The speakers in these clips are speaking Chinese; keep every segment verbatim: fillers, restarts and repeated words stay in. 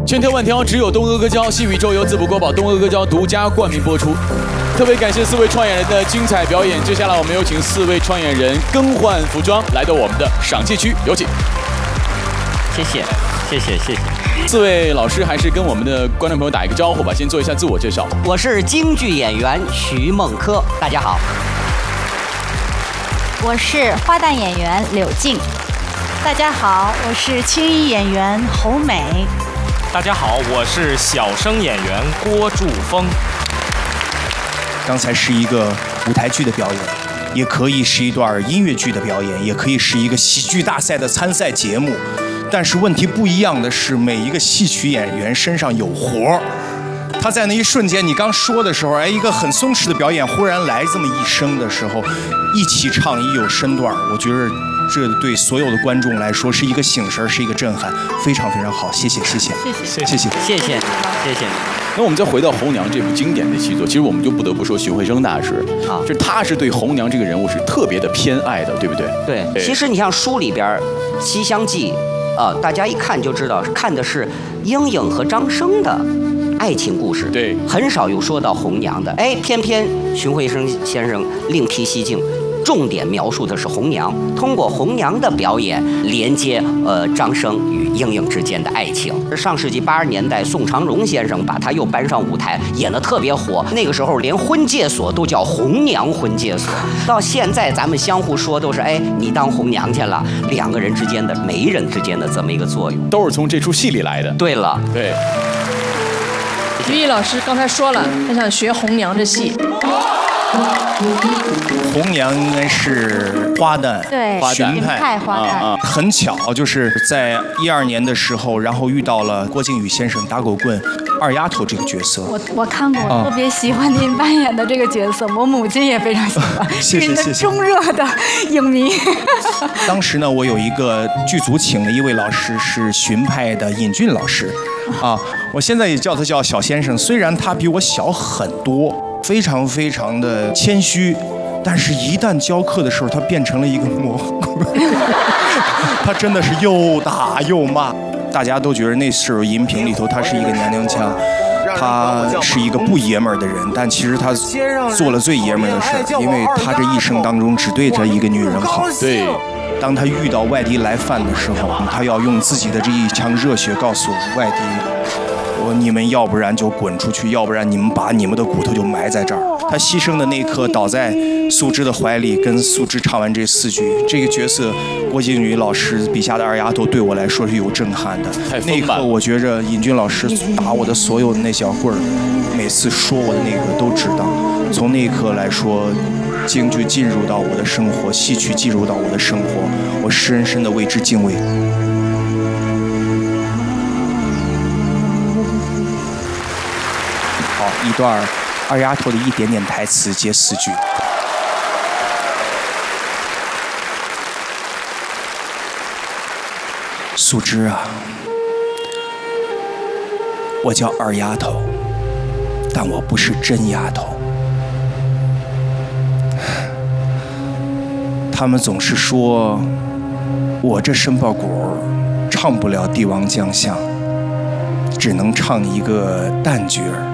千挑万挑，只有东阿哥胶。细宇宙由淄博国宝东阿哥胶独家冠名播出。特别感谢四位创演人的精彩表演。接下来我们有请四位创演人更换服装，来到我们的赏析区，有请。 谢谢，谢谢，谢谢。 四位老师还是跟我们的观众朋友打一个招呼吧，先做一下自我介绍。 我是京剧演员徐梦柯，大家好。 我是花旦演员柳静。 大家好，我是青衣演员侯美。 大家好，我是小生演员郭祝峰。 刚才是一个舞台剧的表演，也可以是一段音乐剧的表演，也可以是一个喜剧大赛的参赛节目。但是问题不一样的是，每一个戏曲演员身上有活儿。他在那一瞬间，你刚说的时候，哎，一个很松弛的表演，忽然来这么一声的时候，一起唱一有身段，我觉得这对所有的观众来说是一个醒神，是一个震撼，非常非常好，谢谢，谢谢， 谢谢， 谢谢， 谢谢，谢谢。 那我们再回到红娘这部经典的戏作，其实我们就不得不说许慧生大师啊，就是他是对红娘这个人物是特别的偏爱的，对不对？ 对，其实你像书里边《西厢记》啊，大家一看就知道，看的是莺莺和张生的爱情故事， 对， 很少有说到红娘的。哎，偏偏荀慧生先生另辟蹊径，重点描述的是红娘，通过红娘的表演连接呃张生与莺莺之间的爱情。上世纪八十年代，宋长荣先生把他又搬上舞台，演得特别火。那个时候连婚介所都叫红娘婚介所。到现在咱们相互说都是哎，你当红娘去了，两个人之间的媒人之间的这么一个作用， 都是从这出戏里来的。 对了， 对。 于毅老师刚才说了，他想学红娘这戏。 红娘应该是花旦， 对， 荀派花旦、啊啊。很巧，就是在一二年的时候，然后遇到了郭靖宇先生打狗棍二丫头这个角色。 我我看过，我特别喜欢您扮演的这个角色，我母亲也非常喜欢， 谢谢谢谢。 中热的影迷。 当时呢，我有一个剧组请了一位老师，是荀派的尹俊老师，啊，我现在也叫他叫小先生，虽然他比我小很多，非常非常的谦虚。但是，一旦教课的时候，他变成了一个蘑菇，他真的是又打又骂，大家都觉得那时候银屏里头他是一个娘娘腔，他是一个不爷们儿的人，但其实他做了最爷们儿的事儿，因为他这一生当中只对这一个女人好。 对， 当他遇到外敌来犯的时候，他要用自己的这一腔热血告诉外敌。我你们要不然就滚出去，要不然你们把你们的骨头就埋在这儿。他牺牲的那一刻，倒在素芝的怀里，跟素芝唱完这四句。这个角色，郭靖宇老师笔下的二丫头，对我来说是有震撼的。那一刻，我觉着尹俊老师打我的所有的那小棍儿，每次说我的那个都知道。从那一刻来说，京剧进入到我的生活，戏曲进入到我的生活，我深深的为之敬畏。一段二丫头的一点点台词接四句。素芝啊，我叫二丫头，但我不是真丫头。他们总是说我这身包骨唱不了帝王将相，只能唱一个旦角儿。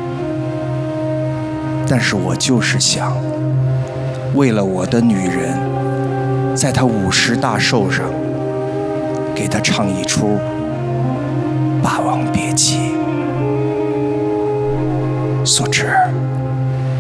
但是我就是想，为了我的女人，在她五十大寿上，给她唱一出《霸王别姬》。素芝。